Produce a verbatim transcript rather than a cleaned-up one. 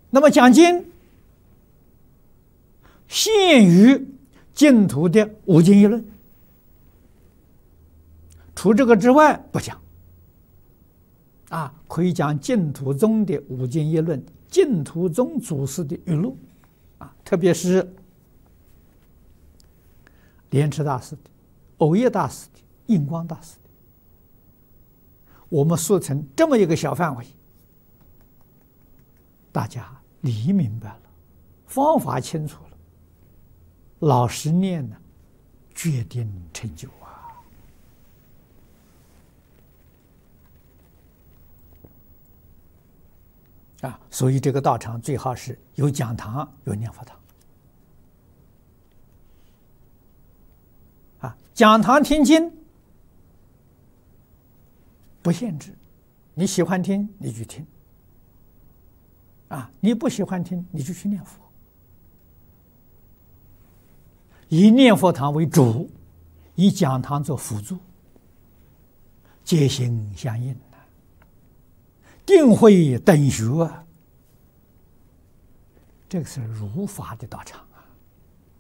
那么讲经限于净土的五经一论，除这个之外不讲。啊，可以讲净土宗的五经一论，净土宗祖师的语录，啊，特别是莲池大师的、藕益大师的、印光大师的，我们说成这么一个小范围，大家理明白了，方法清楚了，老实念呢，决定成就啊！啊，所以这个道场最好是有讲堂，有念佛堂。啊，讲堂听经不限制，你喜欢听你去听。啊，你不喜欢听你就去念佛，以念佛堂为主，以讲堂做辅助，皆心相应。定慧等学啊，这个是如法的道场。